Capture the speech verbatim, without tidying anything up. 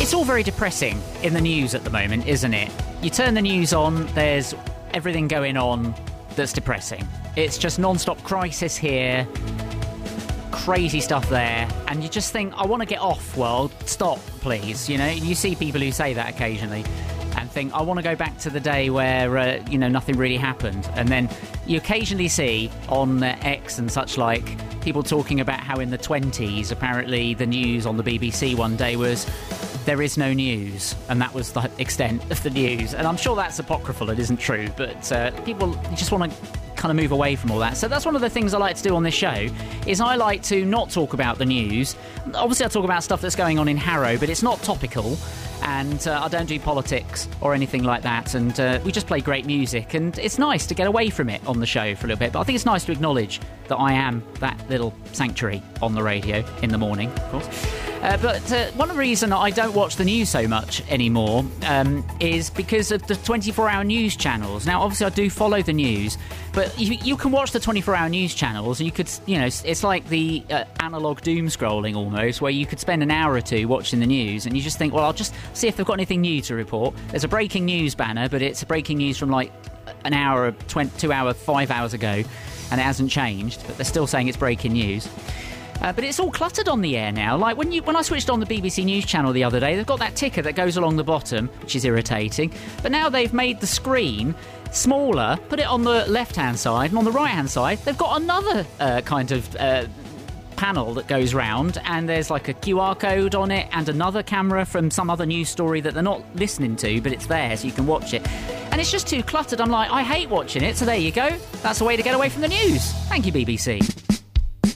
It's all very depressing in the news at the moment, isn't it? You turn the news on, there's everything going on that's depressing. It's just non-stop crisis here, crazy stuff there, and you just think, I want to get off, world. Stop, please. You know, you see people who say that occasionally and think, I want to go back to the day where, uh, you know, nothing really happened. And then you occasionally see on uh, X and such like people talking about how in the twenties, apparently the news on the B B C one day was, there is no news, and that was the extent of the news. And I'm sure that's apocryphal, it isn't true, but uh, people just want to kind of move away from all that. So that's one of the things I like to do on this show, is I like to not talk about the news. Obviously I talk about stuff that's going on in Harrow, but it's not topical, and uh, I don't do politics or anything like that, and uh, we just play great music, and it's nice to get away from it on the show for a little bit. But I think it's nice to acknowledge that I am that little sanctuary on the radio in the morning, of course. Uh, but uh, one of the reasons I don't watch the news so much anymore um, is because of the twenty-four hour news channels. Now, obviously, I do follow the news, but you, you can watch the twenty-four hour news channels. You could, you know, it's like the uh, analog doom scrolling almost, where you could spend an hour or two watching the news, and you just think, well, I'll just see if they've got anything new to report. There's a breaking news banner, but it's a breaking news from like an hour, twenty, two hour, five hours ago, and it hasn't changed, but they're still saying it's breaking news. Uh, but it's all cluttered on the air now. Like when you when I switched on the B B C News channel the other day, they've got that ticker that goes along the bottom, which is irritating. But now they've made the screen smaller, put it on the left-hand side, and on the right-hand side, they've got another uh, kind of uh, panel that goes round, and there's like a Q R code on it and another camera from some other news story that they're not listening to, but it's there so you can watch it. And it's just too cluttered. I'm like, I hate watching it, so there you go. That's a way to get away from the news. Thank you, B B C.